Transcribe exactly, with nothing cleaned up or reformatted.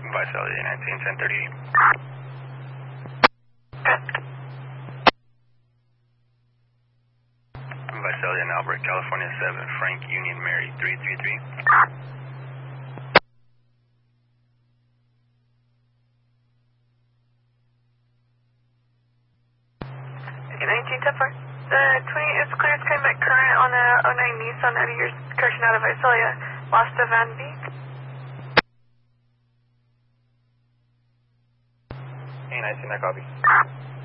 Visalia nineteen ten thirty. Visalia and Albert, California seven, Frank Union Mary three three three. nineteen ten four. The twenty is clear sky met current on a oh nine Nissan out of your correction out of Visalia. Lost a Van B. Hey, nineteen, I copy.